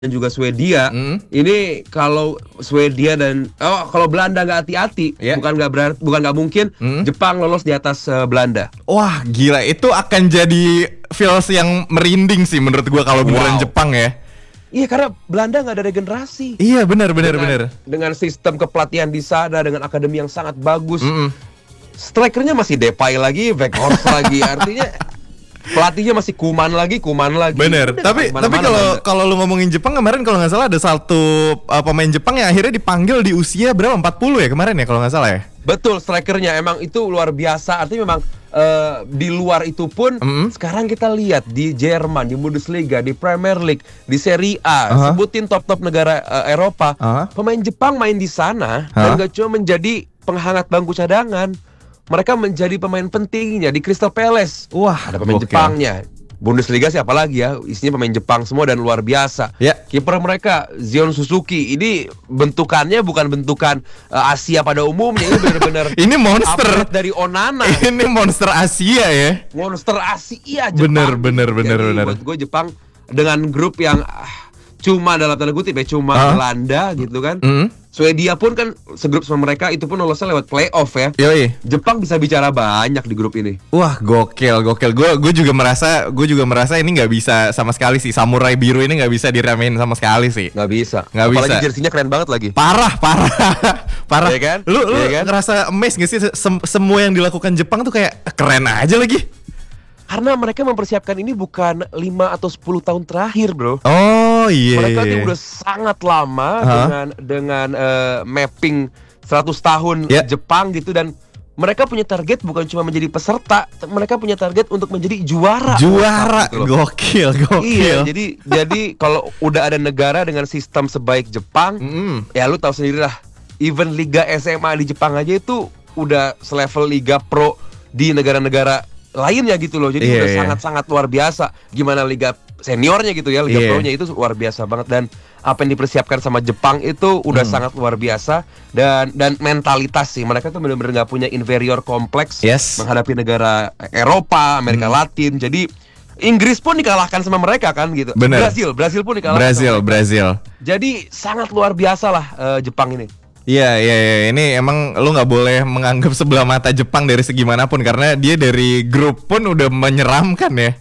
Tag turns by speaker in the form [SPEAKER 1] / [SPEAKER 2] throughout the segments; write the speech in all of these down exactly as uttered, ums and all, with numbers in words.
[SPEAKER 1] dan juga Swedia.
[SPEAKER 2] Hmm.
[SPEAKER 1] Ini kalau Swedia dan oh kalau Belanda nggak hati-hati,
[SPEAKER 2] Yeah.
[SPEAKER 1] bukan nggak berar- bukan nggak mungkin
[SPEAKER 2] Hmm.
[SPEAKER 1] Jepang lolos di atas uh, Belanda.
[SPEAKER 2] Wah gila, itu akan jadi feels yang merinding sih menurut gua kalau beneran
[SPEAKER 1] Wow.
[SPEAKER 2] Jepang ya.
[SPEAKER 1] Iya, karena Belanda nggak ada regenerasi.
[SPEAKER 2] Iya benar benar
[SPEAKER 1] Dengan-
[SPEAKER 2] benar.
[SPEAKER 1] Dengan sistem kepelatihan di sana, dengan akademi yang sangat bagus.
[SPEAKER 2] Mm-mm.
[SPEAKER 1] Strikernya masih Depay lagi, Weghorst lagi. Artinya pelatihnya masih Kuman lagi, Kuman lagi.
[SPEAKER 2] Bener,
[SPEAKER 1] Udah,
[SPEAKER 2] tapi
[SPEAKER 1] kemana-mana
[SPEAKER 2] tapi kalau
[SPEAKER 1] Belanda.
[SPEAKER 2] kalau lu ngomongin Jepang kemarin kalau nggak salah ada satu uh, pemain Jepang yang akhirnya dipanggil di usia berapa empat puluh ya kemarin ya kalau nggak salah ya.
[SPEAKER 1] Betul, strikernya emang itu luar biasa. Artinya memang eh, di luar itu pun
[SPEAKER 2] Mm-mm.
[SPEAKER 1] sekarang kita lihat di Jerman, di Bundesliga, di Premier League, di Serie A,
[SPEAKER 2] Aha.
[SPEAKER 1] sebutin top-top negara eh, Eropa,
[SPEAKER 2] Aha.
[SPEAKER 1] pemain Jepang main di sana
[SPEAKER 2] Hah?
[SPEAKER 1] dan gak cuma menjadi penghangat bangku cadangan, mereka menjadi pemain pentingnya di Crystal Palace.
[SPEAKER 2] Wah,
[SPEAKER 1] Ada pemain
[SPEAKER 2] gokil.
[SPEAKER 1] Jepangnya. Bundesliga siapa lagi ya? Isinya pemain Jepang semua dan luar biasa.
[SPEAKER 2] Ya.
[SPEAKER 1] Kiper mereka Zion Suzuki ini bentukannya bukan bentukan eh, Asia pada umumnya, ini benar-benar
[SPEAKER 2] Ini monster.
[SPEAKER 1] upgrade dari Onana.
[SPEAKER 2] Ini monster Asia ya.
[SPEAKER 1] Monster Asia Jepang.
[SPEAKER 2] Bener, bener, bener,
[SPEAKER 1] Jadi
[SPEAKER 2] bener.
[SPEAKER 1] buat gue Jepang dengan grup yang ah, cuma dalam tanda kutip ya cuma
[SPEAKER 2] Ah.
[SPEAKER 1] Belanda gitu kan.
[SPEAKER 2] Mm.
[SPEAKER 1] Swedia pun kan segrup sama mereka itu pun lolosnya lewat playoff ya.
[SPEAKER 2] Yoi.
[SPEAKER 1] Jepang bisa bicara banyak di grup ini.
[SPEAKER 2] Wah gokil gokil. Gue gue juga merasa gue juga merasa ini nggak bisa sama sekali sih. Samurai biru ini nggak bisa diremehin sama sekali sih.
[SPEAKER 1] Nggak bisa.
[SPEAKER 2] Nggak
[SPEAKER 1] Apalagi
[SPEAKER 2] bisa.
[SPEAKER 1] jersinya keren banget lagi.
[SPEAKER 2] Parah parah parah.
[SPEAKER 1] Iya kan?
[SPEAKER 2] Lu lu
[SPEAKER 1] Iya kan?
[SPEAKER 2] ngerasa amazed gak sih sem- semua yang dilakukan Jepang tuh kayak keren aja lagi.
[SPEAKER 1] Karena mereka mempersiapkan ini bukan lima atau sepuluh tahun terakhir, bro.
[SPEAKER 2] Oh iya.
[SPEAKER 1] Mereka
[SPEAKER 2] iya.
[SPEAKER 1] tuh udah sangat lama
[SPEAKER 2] Hah?
[SPEAKER 1] dengan dengan eh, mapping seratus tahun
[SPEAKER 2] Ya.
[SPEAKER 1] Jepang gitu, dan mereka punya target bukan cuma menjadi peserta, t- mereka punya target untuk menjadi juara.
[SPEAKER 2] Juara
[SPEAKER 1] Gitu loh.
[SPEAKER 2] gokil gokil.
[SPEAKER 1] Iya, jadi jadi kalau udah ada negara dengan sistem sebaik Jepang,
[SPEAKER 2] Mm-mm.
[SPEAKER 1] ya lu tahu sendiri lah. Even Liga S M A di Jepang aja itu udah selevel Liga Pro di negara-negara lainnya gitu loh. Jadi
[SPEAKER 2] Iya,
[SPEAKER 1] udah
[SPEAKER 2] iya.
[SPEAKER 1] sangat-sangat luar biasa. Gimana Liga seniornya gitu ya, Liga
[SPEAKER 2] Iya.
[SPEAKER 1] Pro-nya itu luar biasa banget, dan apa yang dipersiapkan sama Jepang itu udah
[SPEAKER 2] Hmm.
[SPEAKER 1] sangat luar biasa, dan dan mentalitas sih mereka tuh benar-benar nggak punya inferior kompleks
[SPEAKER 2] Yes.
[SPEAKER 1] menghadapi negara Eropa, Amerika
[SPEAKER 2] Hmm.
[SPEAKER 1] Latin. Jadi Inggris pun dikalahkan sama mereka kan gitu.
[SPEAKER 2] Bener.
[SPEAKER 1] Brazil, Brazil pun dikalahkan.
[SPEAKER 2] Brazil
[SPEAKER 1] sama mereka.
[SPEAKER 2] Brazil.
[SPEAKER 1] Jadi sangat luar biasa lah eh, Jepang ini.
[SPEAKER 2] Iya iya iya, ini emang lu nggak boleh menganggap sebelah mata Jepang dari segi manapun karena dia dari grup pun udah menyeramkan ya.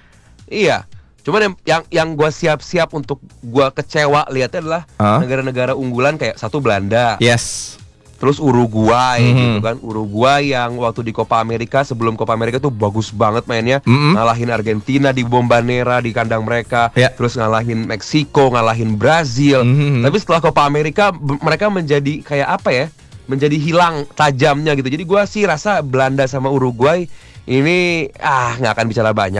[SPEAKER 1] Iya. Cuman yang yang, yang gue siap-siap untuk gue kecewa lihatnya adalah
[SPEAKER 2] Hah?
[SPEAKER 1] negara-negara unggulan kayak satu Belanda,
[SPEAKER 2] Yes.
[SPEAKER 1] terus Uruguay
[SPEAKER 2] Mhm.
[SPEAKER 1] gitu kan. Uruguay yang waktu di Copa America, sebelum Copa America tuh bagus banget mainnya,
[SPEAKER 2] Mhm.
[SPEAKER 1] ngalahin Argentina di Bombanera di kandang mereka,
[SPEAKER 2] Ya.
[SPEAKER 1] terus ngalahin Meksiko, ngalahin Brazil.
[SPEAKER 2] Mhm.
[SPEAKER 1] Tapi setelah Copa America b- mereka menjadi kayak apa ya? Menjadi hilang tajamnya gitu. Jadi gue sih rasa Belanda sama Uruguay ini ah nggak akan bicara banyak.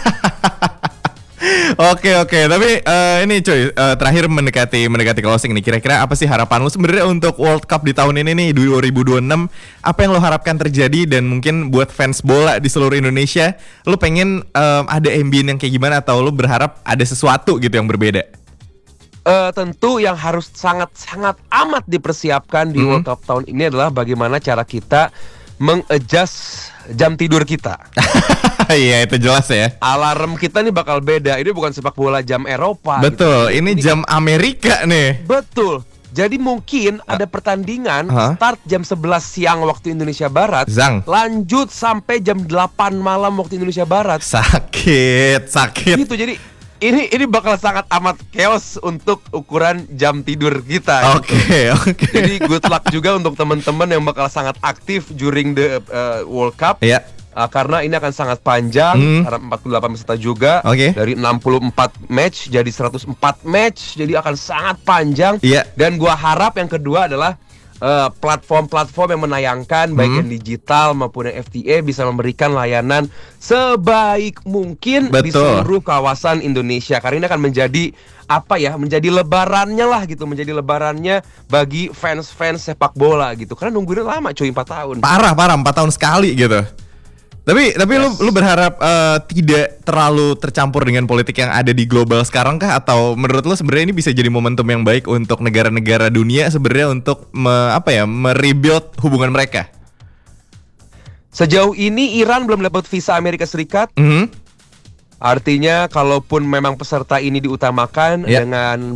[SPEAKER 2] Oke oke, tapi eh, ini cuy, eh, terakhir mendekati mendekati closing nih. Kira-kira apa sih harapan lu sebenarnya untuk World Cup di tahun ini nih dua ribu dua puluh enam? Apa yang lo harapkan terjadi, dan mungkin buat fans bola di seluruh Indonesia, lu pengen em, ada ambient yang kayak gimana, atau lu berharap ada sesuatu gitu yang berbeda?
[SPEAKER 1] Eh, tentu yang harus sangat-sangat amat dipersiapkan di
[SPEAKER 2] Mhm.
[SPEAKER 1] World Cup tahun ini adalah bagaimana cara kita mengadjust jam tidur kita.
[SPEAKER 2] Iya itu jelas ya.
[SPEAKER 1] Alarm kita nih bakal beda. Ini bukan sepak bola jam Eropa.
[SPEAKER 2] Betul,
[SPEAKER 1] gitu.
[SPEAKER 2] ini jam Amerika nih.
[SPEAKER 1] Betul. Jadi mungkin ada pertandingan
[SPEAKER 2] Hah?
[SPEAKER 1] start jam sebelas siang waktu Indonesia Barat,
[SPEAKER 2] Zang.
[SPEAKER 1] lanjut sampai jam delapan malam waktu Indonesia Barat.
[SPEAKER 2] Sakit, sakit.
[SPEAKER 1] Gitu. Jadi ini ini bakal sangat amat chaos untuk ukuran jam tidur kita. gitu.
[SPEAKER 2] Oke, oke.
[SPEAKER 1] Jadi good luck juga untuk teman-teman yang bakal sangat aktif during the uh, World Cup.
[SPEAKER 2] Ya.
[SPEAKER 1] Uh, karena ini akan sangat panjang,
[SPEAKER 2] Hmm.
[SPEAKER 1] karena empat puluh delapan peserta juga.
[SPEAKER 2] Oke.
[SPEAKER 1] Dari enam puluh empat match jadi seratus empat match, jadi akan sangat panjang.
[SPEAKER 2] Iya.
[SPEAKER 1] Dan gua harap yang kedua adalah uh, platform-platform yang menayangkan baik
[SPEAKER 2] Hmm.
[SPEAKER 1] yang digital maupun yang F T A bisa memberikan layanan sebaik mungkin di
[SPEAKER 2] Betul.
[SPEAKER 1] seluruh kawasan Indonesia. Karena ini akan menjadi apa ya, menjadi lebarannya lah gitu, menjadi lebarannya bagi fans-fans sepak bola gitu. Karena nungguin lama cuy, empat tahun.
[SPEAKER 2] Parah, parah, empat tahun sekali gitu. Tapi tapi lu
[SPEAKER 1] Yes.
[SPEAKER 2] lu berharap eh, tidak terlalu tercampur dengan politik yang ada di global sekarang kah, atau menurut lu sebenarnya ini bisa jadi momentum yang baik untuk negara-negara dunia sebenarnya untuk me, apa ya, merebuild hubungan mereka?
[SPEAKER 1] Sejauh ini Iran belum dapat visa Amerika Serikat.
[SPEAKER 2] Mhm.
[SPEAKER 1] Artinya kalaupun memang peserta ini diutamakan
[SPEAKER 2] Ya.
[SPEAKER 1] dengan